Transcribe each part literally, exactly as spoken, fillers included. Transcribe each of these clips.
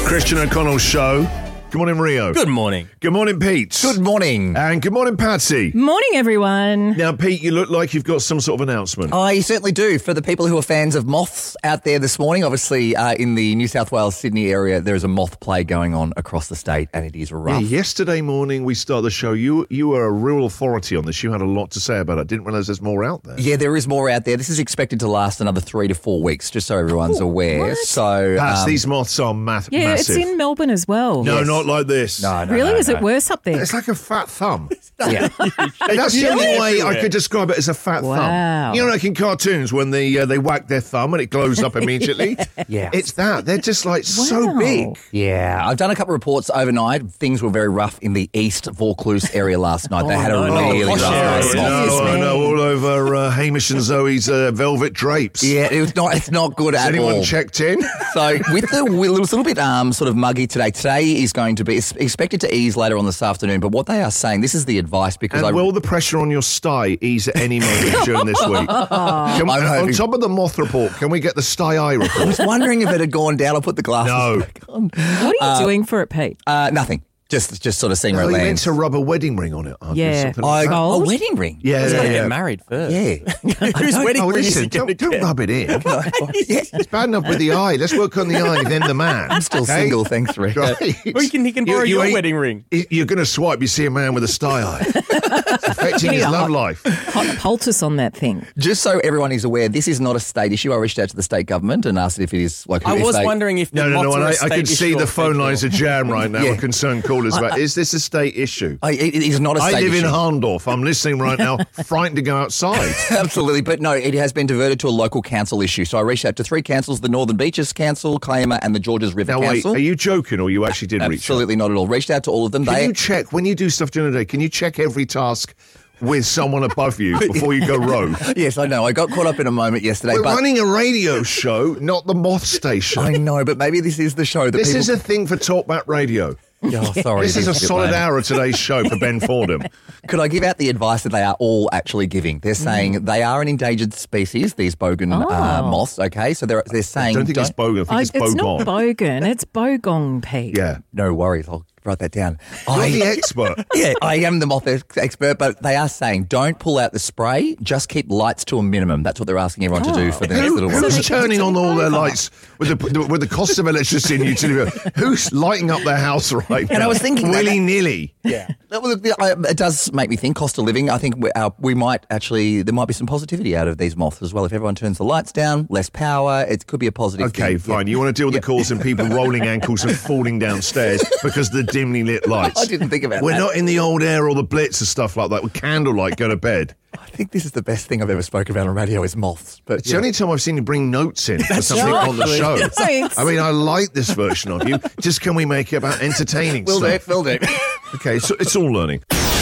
Christian O'Connell Show. Good morning, Rio. Good morning. Good morning, Pete. Good morning. And good morning, Patsy. Morning, everyone. Now, Pete, you look like you've got some sort of announcement. I certainly do. For the people who are fans of moths out there this morning, obviously uh, in the New South Wales, Sydney area, there is a moth plague going on across the state, and it is rough. Yeah, yesterday morning we started the show. You you were a real authority on this. You had a lot to say about it. I didn't realise there's more out there. Yeah, there is more out there. This is expected to last another three to four weeks, just so everyone's Ooh, aware. what? So, Pats, um, these moths are ma- Yeah, massive. it's in Melbourne as well. No, Yes. not like this. no, no, Really? no, Is no. it worse up there? It's like a fat thumb. Yeah. That's the only way I could describe it as a fat Wow. thumb. You know, like in cartoons when they uh, they whack their thumb and it glows up immediately. Yeah. It's that. They're just like so Wow. big. Yeah, I've done a couple of reports overnight. Things were very rough in the East Vaucluse area last night. They Oh, had a no. really Oh, rough posh area. night. Excuse No, I me. know, all over uh, Hamish and Zoe's uh, velvet drapes. Yeah, it was not. It's not good Has at anyone all. checked in? So with the, it was a little bit um, sort of muggy today. Today is going to be it's expected to ease later on this afternoon. But what they are saying, this is the advice because And I will the pressure on your sty ease at any moment during this week? Can, I'm on hoping- top of the moth report, can we get the sty eye I report? was wondering if it had gone down. I'll put the glasses No. back on. What are you doing for it, Pete? Uh, nothing. Just just sort of seeing where Oh, it you meant lands. to rub a wedding ring on it. aren't you? Yeah. Something I, like that. a Gold? wedding ring. Yeah, He's yeah, got to yeah. get married first. Yeah. Whose wedding Oh, ring is listen, he going don't, to don't get? rub it in. Yeah. It's bad enough with the eye. Let's work on the eye, then the man. I'm still okay? single, thanks, Rick. Right. Well, he can, he can borrow You- you your ain't- wedding ring. You're going to swipe, you see a man with a sty eye. It's affecting his Yeah. love life. Hot poultice on that thing. Just so everyone is aware, this is not a state issue. I reached out to the state government and asked if it is like. I if was they, wondering if the No, no, no. moths And were I, a I state can issue see or the phone federal. lines are jammed right now Yeah. with concerned callers about, is this a state issue? I, it is not a I state live in issue. Harndorf. I'm listening right now, frightened to go outside. Absolutely, but no, it has been diverted to a local council issue. So I reached out to three councils: the Northern Beaches Council, Kiama, and the Georges River Now, wait, Council. are you joking or you actually did reach out? Absolutely not at all. Reached out to all of them. Can They you check, when you do stuff during the day, can you check every task with someone above you before you go rogue? Yes, I know. I got caught up in a moment yesterday, We're but running a radio show, not the moth station. I know, but maybe this is the show that This people. is a thing for Talkback Radio. Oh, sorry, This it is a a bit solid lame. hour of today's show for Ben Fordham. Could I give out the advice that they are all actually giving? They're saying Mm. they are an endangered species, these bogan uh, Oh. moths. Okay, so they're they're I saying don't think it's bogan, I think I, it's it's bogon. not bogan, it's bogong, Pete. Yeah. no worries. I'll write that down. You're the I, expert. yeah, I am the moth ex- expert, but they are saying don't pull out the spray. Just keep lights to a minimum. That's what they're asking everyone to do for the next Who, little while. who's they can turning on all their over. lights with the with the cost of electricity and utility? Who's lighting up their house right now? And I was thinking that- willy nilly. Yeah, That was- I- it does make me think cost of living. I think we, uh, we might actually there might be some positivity out of these moths as well. If everyone turns the lights down, less power, it could be a positive. Okay, thing. fine. You want to deal with the calls and people rolling ankles and falling downstairs because of the dimly lit lights. I didn't think about We're that. not in the old air or the Blitz and stuff like that with candlelight go to bed. I think this is the best thing I've ever spoken about on radio is moths. But It's the only time I've seen you bring notes in for something right. on the show. Thanks. I mean, I like this version of you. Just can we make it about entertaining will do, stuff? will do. Okay, so it's all learning.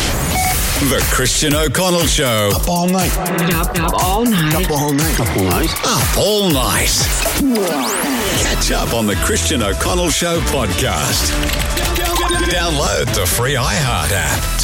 The Christian O'Connell Show. Up all night. Up, up all night. Up all night. Up all night. Up all night. Catch up on the Christian O'Connell Show podcast. Download the free iHeart app